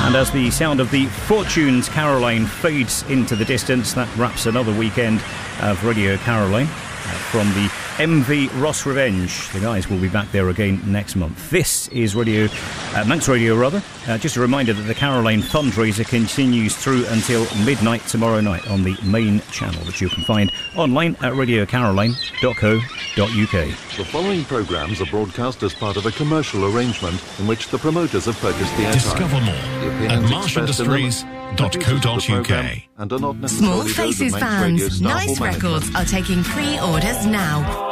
And as the sound of the Fortunes Caroline fades into the distance, that wraps another weekend of Radio Caroline from the MV Ross Revenge. The guys will be back there again next month. This is Manx Radio. Just a reminder that the Caroline fundraiser continues through until midnight tomorrow night on the main channel, which you can find online at radiocaroline.co.uk. The following programmes are broadcast as part of a commercial arrangement in which the promoters have purchased the airtime. Discover more at marshindustries.co.uk. And are not Small necessarily Faces those of Manx Radio fans, staff or Nice management. Records are taking pre-orders now.